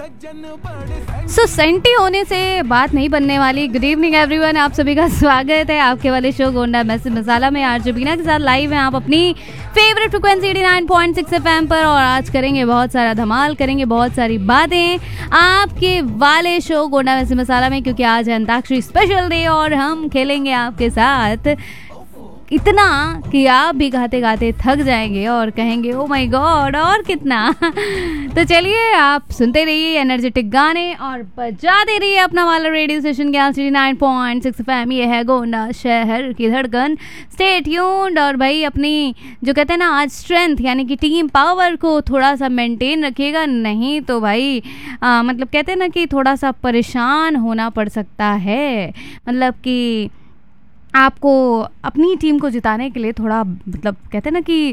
Senti होने से बात नहीं बनने वाली। गुड इवनिंग एवरीवन, आप सभी का स्वागत है आपके वाले शो गोंडा मैसेज मसाला में। आरजे बीना के साथ लाइव हैं आप अपनी फेवरेट फ्रिक्वेंसी 89.6 एफएम पर, और आज करेंगे बहुत सारा धमाल, करेंगे बहुत सारी बातें आपके वाले शो गोंडा मैसेज मसाला में, क्योंकि आज है अंताक्षरी स्पेशल डे और हम खेलेंगे आपके साथ इतना कि आप भी गाते गाते थक जाएंगे और कहेंगे ओ माय गॉड और कितना। तो चलिए आप सुनते रहिए एनर्जेटिक गाने और बजाते रहिए अपना वाला रेडियो स्टेशन के 89.6 एफएम। ये है गोंडा शहर की धड़कन। Stay tuned. और भाई अपनी जो कहते हैं ना आज स्ट्रेंथ यानी कि टीम पावर को थोड़ा सा मेंटेन रखिएगा, नहीं तो भाई मतलब कहते हैं ना कि थोड़ा सा परेशान होना पड़ सकता है। मतलब कि आपको अपनी टीम को जिताने के लिए थोड़ा मतलब कहते हैं ना कि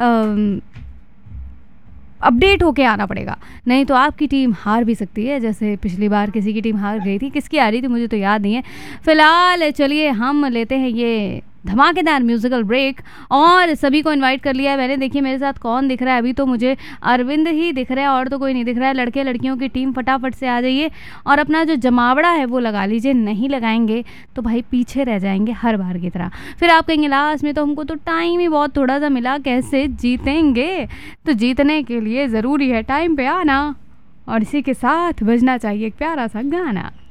अपडेट होके आना पड़ेगा, नहीं तो आपकी टीम हार भी सकती है। जैसे पिछली बार किसी की टीम हार गई थी, किसकी आ रही थी मुझे तो याद नहीं है। फिलहाल चलिए हम लेते हैं ये धमाकेदार म्यूजिकल ब्रेक और सभी को इनवाइट कर लिया है मैंने। देखिए मेरे साथ कौन दिख रहा है, अभी तो मुझे अरविंद ही दिख रहा है और तो कोई नहीं दिख रहा है। लड़के लड़कियों की टीम फटाफट से आ जाइए और अपना जो जमावड़ा है वो लगा लीजिए, नहीं लगाएंगे तो भाई पीछे रह जाएंगे हर बार की तरह। फिर आप कहेंगे लास्ट में तो हमको तो टाइम ही बहुत थोड़ा सा मिला, कैसे जीतेंगे। तो जीतने के लिए ज़रूरी है टाइम पे आना, और इसी के साथ बजना चाहिए एक प्यारा सा गाना।